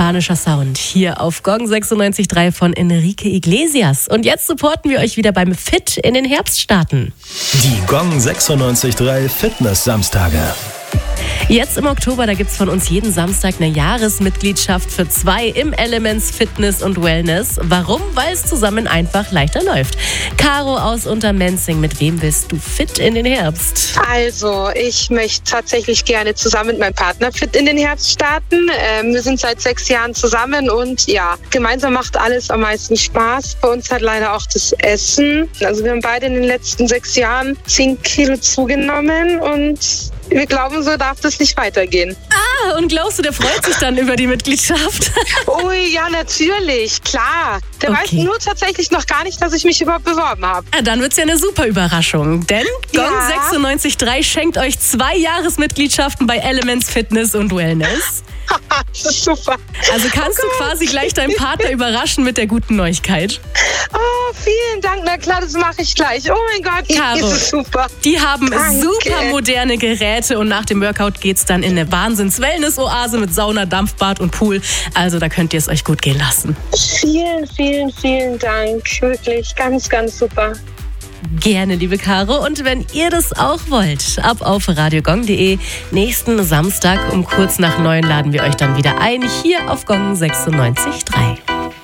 Spanischer Sound hier auf Gong 96.3 von Enrique Iglesias. Und jetzt supporten wir euch wieder beim Fit in den Herbst starten. Die Gong 96.3 Fitness-Samstage. Jetzt im Oktober, da gibt's von uns jeden Samstag eine Jahresmitgliedschaft für 2 im Elements Fitness und Wellness. Warum? Weil es zusammen einfach leichter läuft. Caro aus Untermenzing, mit wem willst du fit in den Herbst? Also, ich möchte tatsächlich gerne zusammen mit meinem Partner fit in den Herbst starten. Wir sind seit 6 Jahren zusammen und ja, gemeinsam macht alles am meisten Spaß. Bei uns hat leider auch das Essen. Also wir haben beide in den letzten 6 Jahren 10 Kilo zugenommen und wir glauben, so darf das nicht weitergehen. Und glaubst du, der freut sich dann über die Mitgliedschaft? Ui, ja, natürlich, klar. Der Okay. weiß nur tatsächlich noch gar nicht, dass ich mich überhaupt beworben habe. Ja, dann wird's ja eine super Überraschung, denn Gong Ja. 96.3 schenkt euch 2 Jahresmitgliedschaften bei Elements Fitness und Wellness. Das ist super. Also kannst du quasi gleich deinen Partner überraschen mit der guten Neuigkeit. Oh, vielen Dank. Na klar, das mache ich gleich. Oh mein Gott, Caro, das ist super. Die haben Danke. super moderne Geräte und nach dem Workout geht's dann in eine Wahnsinns-Wellness-Oase mit Sauna, Dampfbad und Pool. Also da könnt ihr es euch gut gehen lassen. Vielen, vielen, vielen Dank. Wirklich ganz, ganz super. Gerne, liebe Caro. Und wenn ihr das auch wollt, ab auf radiogong.de. Nächsten Samstag um kurz nach 9 laden wir euch dann wieder ein, hier auf Gong 96.3.